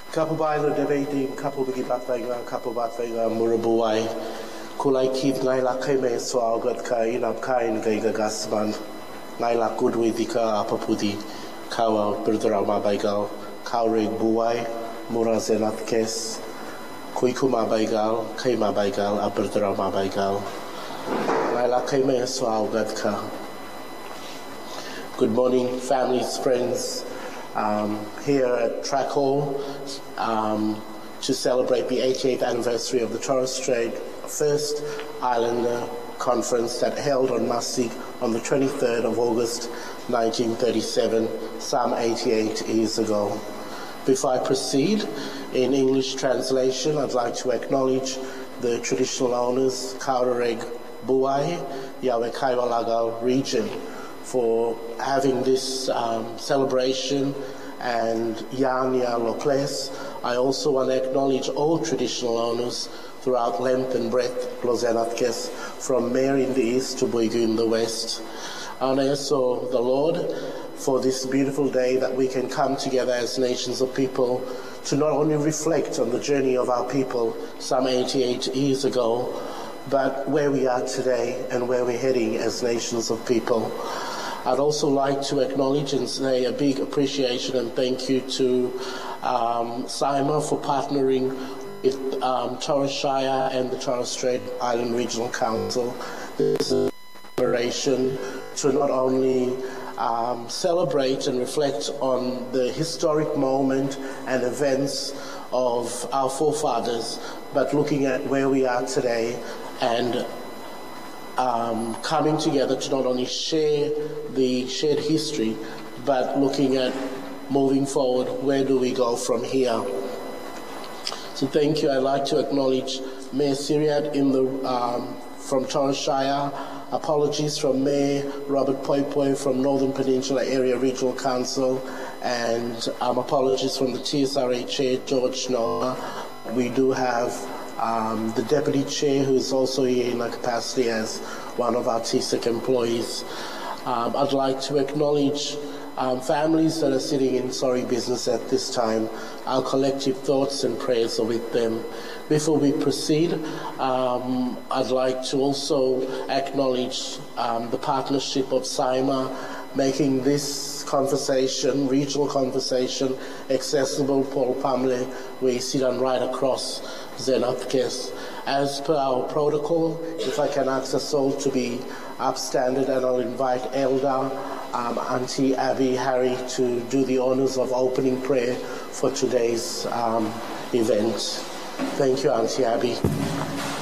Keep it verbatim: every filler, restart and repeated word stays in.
Kapubailo debating Kapubiki Batanga, Kapubatanga, Murabuai, Kulai Kid Naila Keme Swalgat Kain, Abkain Gaiga Gasman, Naila Kudwidika, Apapudi, Kawa, Burdra Mabaigal, Kaurig Buai, Murazenat Kes, Kuikuma Baigal, Kaima Baigal, Aburdra Mabaigal, Naila Keme Swalgat Ka. Good morning, families, friends. Um, here at Track Hall um, to celebrate the eightieth anniversary of the Torres Strait First Islander Conference that held on Masig on the twenty-third of August nineteen thirty-seven, some eighty-eight years ago. Before I proceed, in English translation, I'd like to acknowledge the traditional owners, Kaurareg Buai, Yahweh Kaiwalagal region, for having this um, celebration, and Yanya Lokles. I also want to acknowledge all traditional owners throughout length and breadth, Lozenatkes, from Mayor in the east to Boigu in the west. I want to also the Lord for this beautiful day that we can come together as nations of people to not only reflect on the journey of our people some eighty-eight years ago, but where we are today and where we're heading as nations of people. I'd also like to acknowledge and say a big appreciation and thank you to um, SIMA for partnering with um, Torres Shire and the Torres Strait Island Regional Council. This is a celebration to not only um, celebrate and reflect on the historic moment and events of our forefathers, but looking at where we are today and Um, coming together to not only share the shared history, but looking at moving forward, where do we go from here? So thank you. I'd like to acknowledge Mayor Siriat in the, um, from Torres Shire. Apologies from Mayor Robert Poipoi from Northern Peninsula Area Regional Council, and um, apologies from the T S R A Chair, George Noah. We do have Um, the Deputy Chair, who is also here in a capacity as one of our T S E C employees. Um, I'd like to acknowledge um, families that are sitting in sorry business at this time. Our collective thoughts and prayers are with them. Before we proceed, um, I'd like to also acknowledge um, the partnership of SIMA, making this conversation, regional conversation, accessible. Paul Pamle, we sit on right across Zenapkes. As per our protocol, if I can ask us all to be upstanding, and I'll invite Elder um, Auntie Abby Harry to do the honors of opening prayer for today's um, event. Thank you, Auntie Abby.